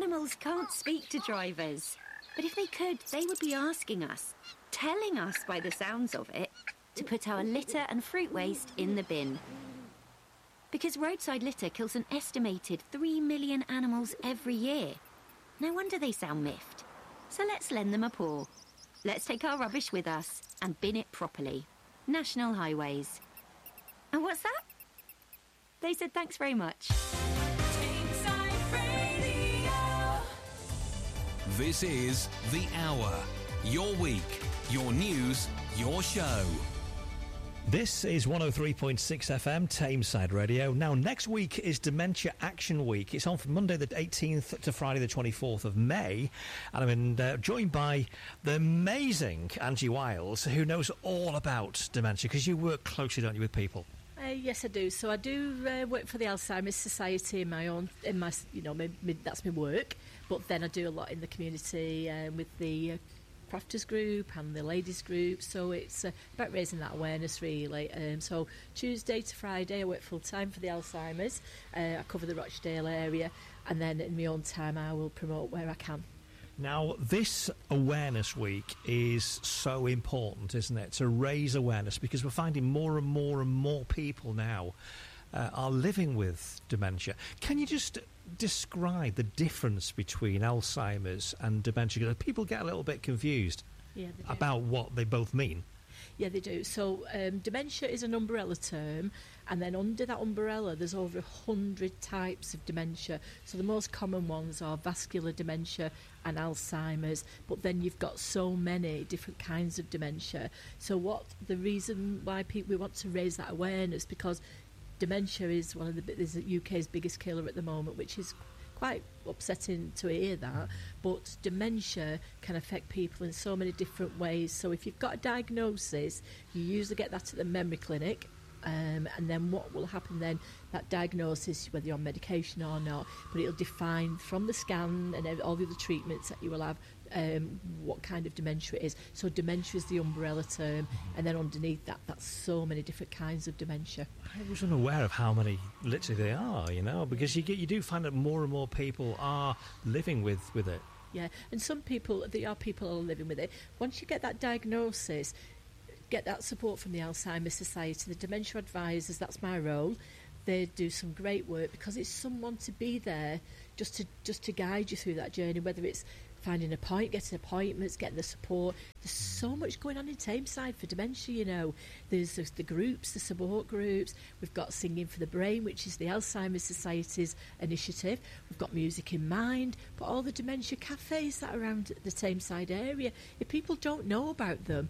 Animals can't speak to drivers. But if they could, they would be asking us, telling us by the sounds of it, to put our litter and fruit waste in the bin. Because roadside litter kills an estimated 3 million animals every year. No wonder they sound miffed. So let's lend them a paw. Let's take our rubbish with us and bin it properly. National Highways. And what's that? They said thanks very much. This is The Hour. Your week, your news, your show. This is 103.6 FM, Tameside Radio. Now, next week is Dementia Action Week. It's on from Monday the 18th to Friday the 24th of May. And I'm joined by the amazing Angie Wiles, who knows all about dementia, because you work closely, don't you, with people? Yes, I do. So I do work for the Alzheimer's Society that's my work. But then I do a lot in the community with the crafters group and the ladies group. So it's about raising that awareness, really. So Tuesday to Friday, I work full time for the Alzheimer's. I cover the Rochdale area, and then in my own time, I will promote where I can. Now, this Awareness Week is so important, isn't it, to raise awareness, because we're finding more and more and more people now are living with dementia. Can you just describe the difference between Alzheimer's and dementia? Because people get a little bit confused about what they both mean. Yeah, they do. So dementia is an umbrella term, and then under that umbrella there's over 100 types of dementia. So the most common ones are vascular dementia and Alzheimer's, but then you've got so many different kinds of dementia. So the reason why we want to raise that awareness, because dementia is is the UK's biggest killer at the moment, which is quite upsetting to hear that, but dementia can affect people in so many different ways. So if you've got a diagnosis, you usually get that at the memory clinic, and then what will happen then, that diagnosis, whether you're on medication or not, but it'll define from the scan and all the other treatments that you will have what kind of dementia it is. So dementia is the umbrella term, and then underneath that, that's so many different kinds of dementia. I wasn't aware of how many literally they are, because you do find that more and more people are living with it. Yeah, and there are people who are living with it. Once you get that diagnosis, get that support from the Alzheimer's Society, the dementia advisors, that's my role. They do some great work, because it's someone to be there just to guide you through that journey, whether it's finding getting appointments, getting the support. There's so much going on in Tameside for dementia, There's the groups, the support groups. We've got Singing for the Brain, which is the Alzheimer's Society's initiative. We've got Music in Mind, but all the dementia cafes that are around the Tameside area. If people don't know about them,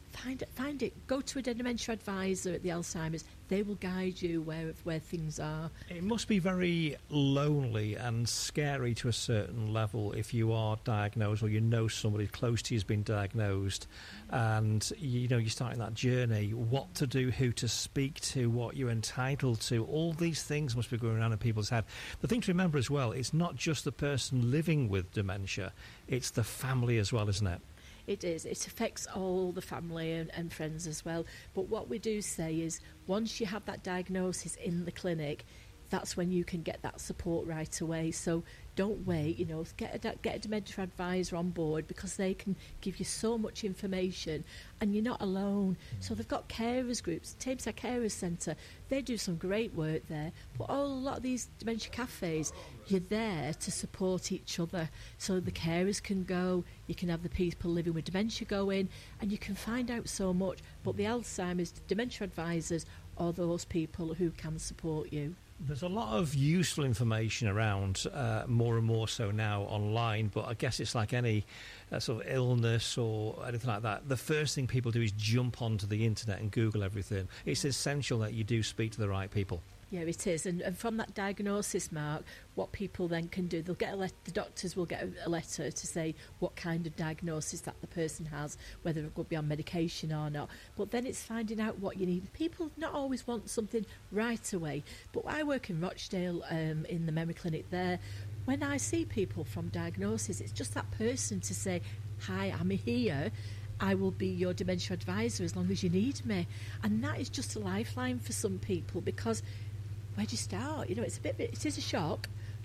find it. Go to a dementia advisor at the Alzheimer's. They will guide you where things are. It must be very lonely and scary to a certain level if you are diagnosed, or somebody close to you has been diagnosed, and you're starting that journey. What to do, who to speak to, what you're entitled to. All these things must be going around in people's head. The thing to remember as well, it's not just the person living with dementia; it's the family as well, isn't it? It is. It affects all the family and friends as well. But what we do say is, once you have that diagnosis in the clinic, that's when you can get that support right away. So don't wait, get a dementia advisor on board, because they can give you so much information, and you're not alone. So they've got carers groups, Tameside Carers Centre, they do some great work there. But a lot of these dementia cafes, you're there to support each other. So the carers can go, you can have the people living with dementia go in, and you can find out so much. But the Alzheimer's dementia advisors are those people who can support you. There's a lot of useful information around, more and more so now online, but I guess it's like any sort of illness or anything like that. The first thing people do is jump onto the internet and Google everything. It's essential that you do speak to the right people. Yeah, it is. And from that diagnosis, Mark, what people then can do, they'll get the doctors will get a letter to say what kind of diagnosis that the person has, whether it could be on medication or not. But then it's finding out what you need. People not always want something right away. But I work in Rochdale in the memory clinic there. When I see people from diagnosis, it's just that person to say, hi, I'm here. I will be your dementia advisor as long as you need me. And that is just a lifeline for some people, because where do you start? It is a shock.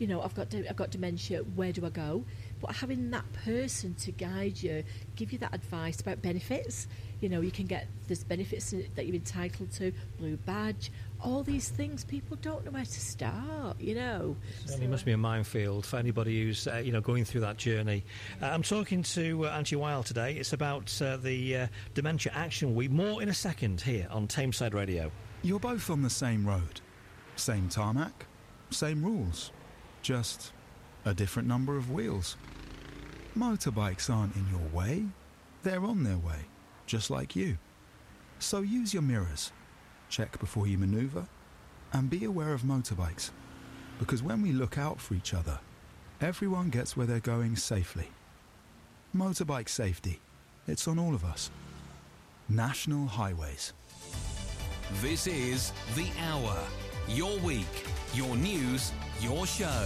you know, I've got dementia, where do I go? But having that person to guide you, give you that advice about benefits. You know, you can get there's benefits that you're entitled to, blue badge, all these things. People don't know where to start, you know. It must be a minefield for anybody who's going through that journey. I'm talking to Angie Wild today. It's about the Dementia Action Week. More in a second here on Tameside Radio. You're both on the same road, same tarmac, same rules, just a different number of wheels. Motorbikes aren't in your way, they're on their way, just like you. So use your mirrors, check before you manoeuvre, and be aware of motorbikes, because when we look out for each other, everyone gets where they're going safely. Motorbike safety, it's on all of us. National Highways. This is The Hour. Your week, your news, your show.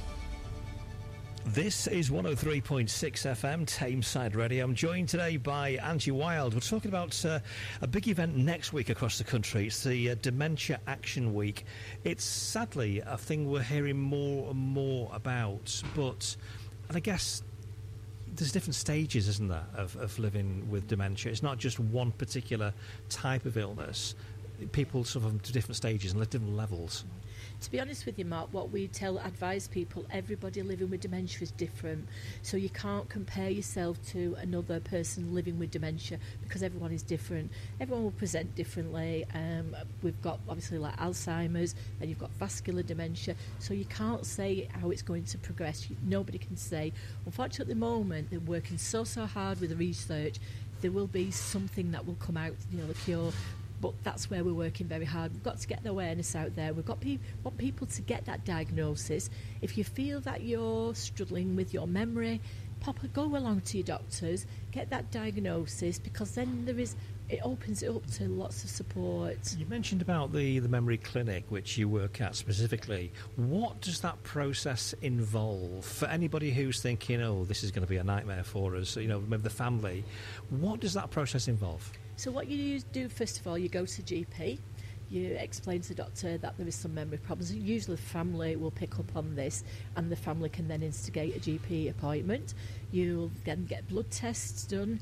This is 103.6 FM, Tameside Radio. I'm joined today by Angie Wild. We're talking about a big event next week across the country. It's the Dementia Action Week. It's sadly a thing we're hearing more and more about, but I guess there's different stages, isn't there, of living with dementia. It's not just one particular type of illness. People suffer to different stages and at different levels. To be honest with you, Mark, what we advise people, everybody living with dementia is different. So you can't compare yourself to another person living with dementia because everyone is different. Everyone will present differently. We've got, obviously, like Alzheimer's, and you've got vascular dementia. So you can't say how it's going to progress. Nobody can say. Unfortunately, at the moment, they're working so hard with the research. There will be something that will come out, you know, the cure. But that's where we're working very hard. We've got to get the awareness out there. We've got want people to get that diagnosis. If you feel that you're struggling with your memory, go along to your doctors, get that diagnosis, because then it opens it up to lots of support. You mentioned about the memory clinic, which you work at specifically. What does that process involve? For anybody who's thinking, oh, this is going to be a nightmare for us, you know, maybe the family, what does that process involve? So what you do, first of all, you go to GP, you explain to the doctor that there is some memory problems. Usually the family will pick up on this, and the family can then instigate a GP appointment. You'll then get blood tests done,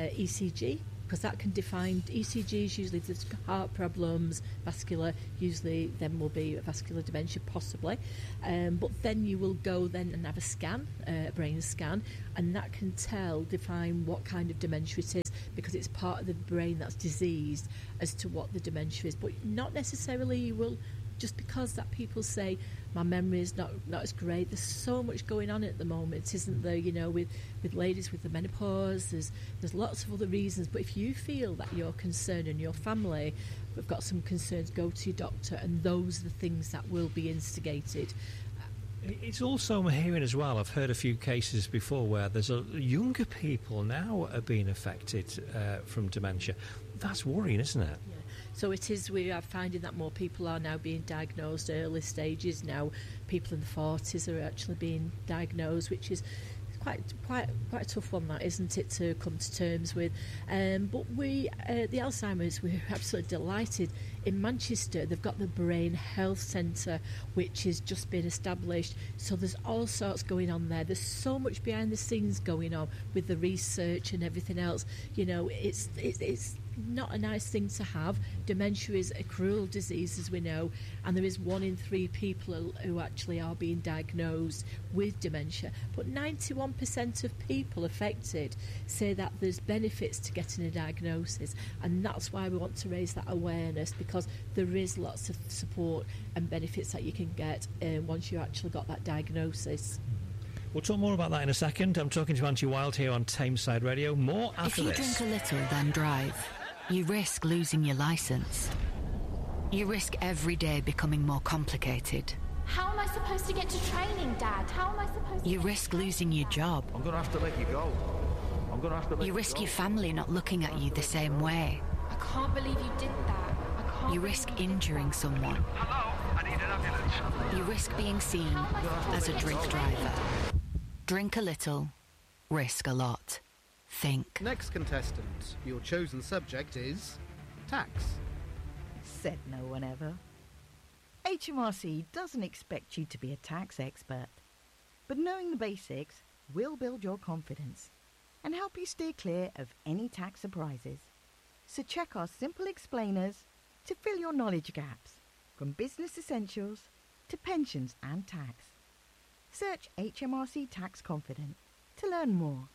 ECG, because that can define ECGs. Usually there's heart problems, vascular, usually then will be a vascular dementia possibly, but then you will go then and have a scan, a brain scan, and that can define what kind of dementia it is, because it's part of the brain that's diseased as to what the dementia is. But not necessarily you will, just because that people say my memory is not as great. There's so much going on at the moment, isn't there? You know, with ladies with the menopause, there's lots of other reasons. But if you feel that you're concerned and your family have got some concerns, go to your doctor, and those are the things that will be instigated. It's also, I'm hearing as well, I've heard a few cases before where there's younger people now are being affected from dementia. That's worrying, isn't it? Yeah. So it is. We are finding that more people are now being diagnosed early stages now. People in the 40s are actually being diagnosed, which is quite a tough one, that, isn't it, to come to terms with. But the Alzheimer's, we're absolutely delighted. In Manchester, they've got the Brain Health Centre, which has just been established. So there's all sorts going on there. There's so much behind the scenes going on with the research and everything else. You know, it's not a nice thing to have. Dementia is a cruel disease, as we know, and there is 1 in 3 people who actually are being diagnosed with dementia. But 91% of people affected say that there's benefits to getting a diagnosis, and that's why we want to raise that awareness, because there is lots of support and benefits that you can get once you actually got that diagnosis. We'll talk more about that in a second. I'm talking to Angie Wild here on Tameside Radio. More after this. If you drink a little, then drive, you risk losing your licence. You risk every day becoming more complicated. How am I supposed to get to training, Dad? How am I supposed to... You risk losing your job. I'm going to have to let you go. You risk your family not looking at you the same way. I can't believe you did that. You risk injuring someone. Hello? I need an ambulance. You risk being seen as a drink driver. Drink a little, risk a lot. Think. Next contestant, your chosen subject is tax. Said no one ever. HMRC doesn't expect you to be a tax expert, but knowing the basics will build your confidence and help you steer clear of any tax surprises. So check our simple explainers to fill your knowledge gaps, from business essentials to pensions and tax. Search HMRC Tax Confident to learn more.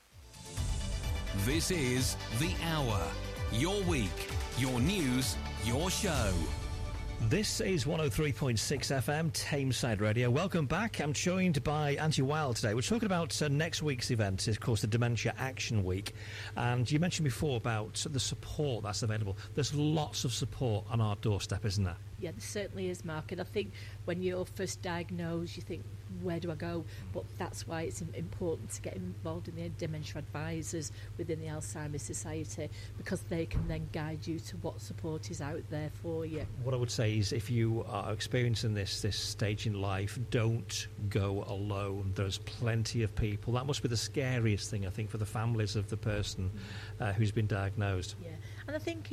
This is The Hour. Your week, your news, your show. This is 103.6 FM, Tameside Radio. Welcome back. I'm joined by Auntie Wild today. We're talking about next week's event, of course, the Dementia Action Week. And you mentioned before about the support that's available. There's lots of support on our doorstep, isn't there? Yeah, there certainly is, Mark. And I think when you're first diagnosed, you think, where do I go? But that's why it's important to get involved in the dementia advisors within the Alzheimer's Society, because they can then guide you to what support is out there for you. What I would say is, if you are experiencing this stage in life, don't go alone. There's plenty of people. That must be the scariest thing, I think, for the families of the person who's been diagnosed. Yeah. And I think,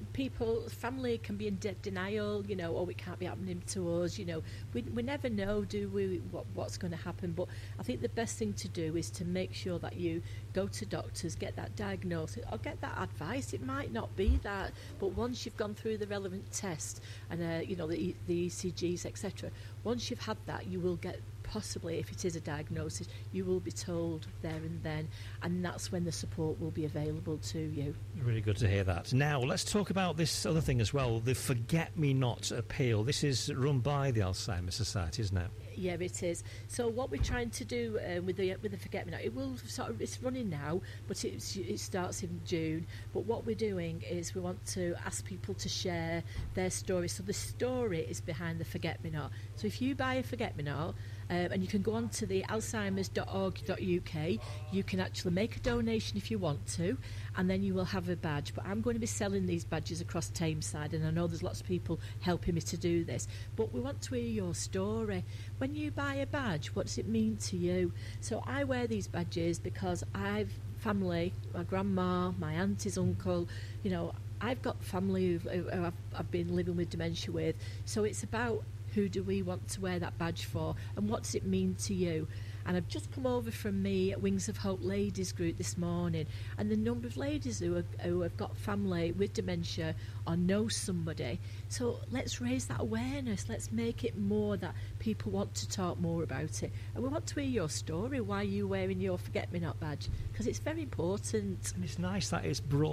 family can be in denial, oh, it can't be happening to us, We never know, do we, what's going to happen. But I think the best thing to do is to make sure that you go to doctors, get that diagnosis, or get that advice. It might not be that, but once you've gone through the relevant test and, the ECGs, etc., once you've had that, you will get, possibly, if it is a diagnosis, you will be told there and then, and that's when the support will be available to you. Really good to hear that. Now, let's talk about this other thing as well, the Forget Me Not appeal. This is run by the Alzheimer's Society, isn't it? Yeah, it is. So what we're trying to do with the Forget Me Not, it's running now, but it starts in June. But what we're doing is we want to ask people to share their story. So the story is behind the Forget Me Not. So if you buy a Forget Me Not, and you can go on to the alzheimers.org.uk, you can actually make a donation if you want to, and then you will have a badge. But I'm going to be selling these badges across Tameside, and I know there's lots of people helping me to do this. But we want to hear your story. When you buy a badge, what does it mean to you? So I wear these badges because I've family, my grandma, my auntie's uncle, I've got family who I've been living with dementia with. So it's about, who do we want to wear that badge for, and what does it mean to you? And I've just come over from me at Wings of Hope Ladies Group this morning, and the number of ladies who have got family with dementia or know somebody. So let's raise that awareness. Let's make it more that people want to talk more about it. And we want to hear your story, why you're wearing your Forget Me Not badge, because it's very important. And it's nice that it's brought